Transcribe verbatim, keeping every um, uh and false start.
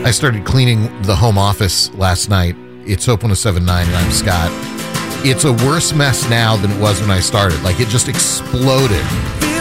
I started cleaning the home office last night. It's Hope one oh seven point nine, and I'm Scott. It's a worse mess now than it was when I started. Like, it just exploded.